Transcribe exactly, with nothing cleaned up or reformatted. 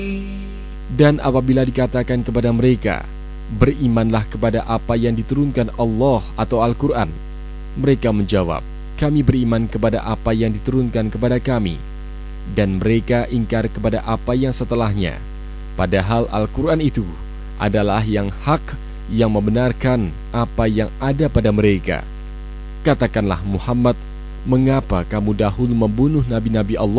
Dan apabila dikatakan kepada mereka, berimanlah kepada apa yang diturunkan Allah atau Al-Quran, mereka menjawab, kami beriman kepada apa yang diturunkan kepada kami. Dan mereka ingkar kepada apa yang setelahnya, padahal Al-Quran itu adalah yang hak, yang membenarkan apa yang ada pada mereka. Katakanlah Muhammad, mengapa kamu dahulu membunuh nabi-nabi Allah